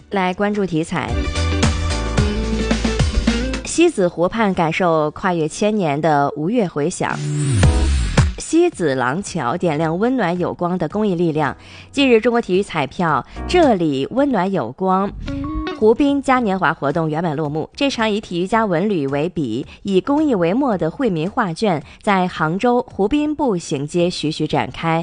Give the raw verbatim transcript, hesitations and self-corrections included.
来关注体彩。西子湖畔感受跨越千年的吴越回响。西子廊桥点亮温暖有光的公益力量。近日，中国体育彩票这里温暖有光湖滨嘉年华活动圆满落幕。这场以体育加文旅为笔，以公益为墨的惠民画卷，在杭州湖滨步行街徐徐展开。